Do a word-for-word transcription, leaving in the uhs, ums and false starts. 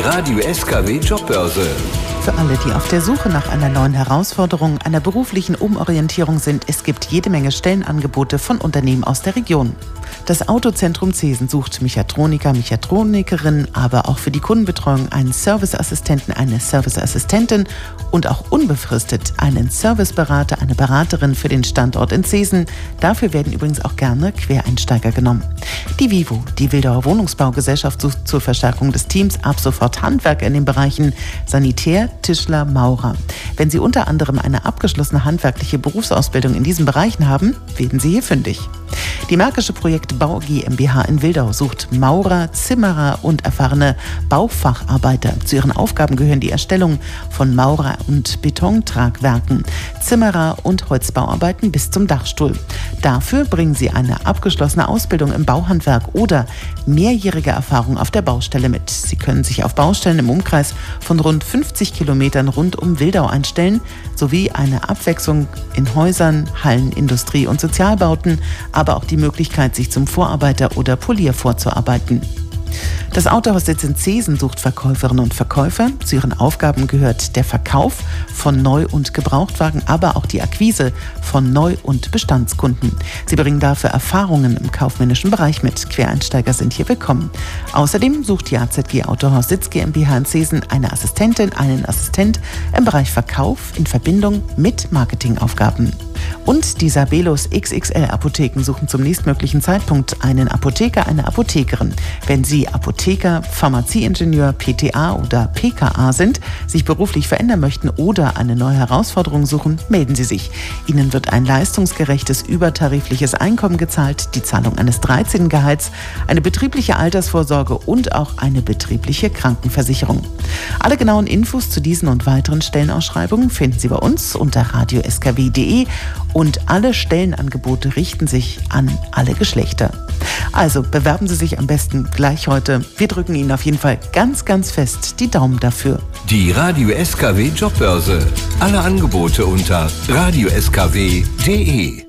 Radio S K W Jobbörse. Für alle, die auf der Suche nach einer neuen Herausforderung, einer beruflichen Umorientierung sind, es gibt jede Menge Stellenangebote von Unternehmen aus der Region. Das Autozentrum Zesen sucht Mechatroniker, Mechatronikerinnen, aber auch für die Kundenbetreuung einen Serviceassistenten, eine Serviceassistentin und auch unbefristet einen Serviceberater, eine Beraterin für den Standort in Zesen. Dafür werden übrigens auch gerne Quereinsteiger genommen. Die Vivo, die Wildauer Wohnungsbaugesellschaft, sucht zur Verstärkung des Teams ab sofort Handwerker in den Bereichen Sanitär, Tischler, Maurer. Wenn Sie unter anderem eine abgeschlossene handwerkliche Berufsausbildung in diesen Bereichen haben, werden Sie hier fündig. Die Märkische Projekt Bau GmbH in Wildau sucht Maurer, Zimmerer und erfahrene Baufacharbeiter. Zu ihren Aufgaben gehören die Erstellung von Maurer- und Betontragwerken, Zimmerer und Holzbauarbeiten bis zum Dachstuhl. Dafür bringen sie eine abgeschlossene Ausbildung im Bauhandwerk oder mehrjährige Erfahrung auf der Baustelle mit. Sie können sich auf Baustellen im Umkreis von rund fünfzig Kilometern rund um Wildau einstellen, sowie eine Abwechslung in Häusern, Hallen, Industrie- und Sozialbauten, aber auch die Möglichkeit, sich zum Vorarbeiter oder Polier vorzuarbeiten. Das Autohaus Sitz in Zesen sucht Verkäuferinnen und Verkäufer. Zu ihren Aufgaben gehört der Verkauf von Neu- und Gebrauchtwagen, aber auch die Akquise von Neu- und Bestandskunden. Sie bringen dafür Erfahrungen im kaufmännischen Bereich mit. Quereinsteiger sind hier willkommen. Außerdem sucht die A Z G Autohaus Sitz GmbH in Zesen eine Assistentin, einen Assistent im Bereich Verkauf in Verbindung mit Marketingaufgaben. Und die Sabelos X X L Apotheken suchen zum nächstmöglichen Zeitpunkt einen Apotheker, eine Apothekerin. Wenn Sie Apotheker, Pharmazieingenieur, P T A oder P K A sind, sich beruflich verändern möchten oder eine neue Herausforderung suchen, melden Sie sich. Ihnen wird ein leistungsgerechtes, übertarifliches Einkommen gezahlt, die Zahlung eines dreizehnten Gehalts, eine betriebliche Altersvorsorge und auch eine betriebliche Krankenversicherung. Alle genauen Infos zu diesen und weiteren Stellenausschreibungen finden Sie bei uns unter radio s k w punkt d e und alle Stellenangebote richten sich an alle Geschlechter. Also bewerben Sie sich am besten gleich heute. Wir drücken Ihnen auf jeden Fall ganz, ganz fest die Daumen dafür. Die Radio S K W Jobbörse. Alle Angebote unter radio s k w punkt d e.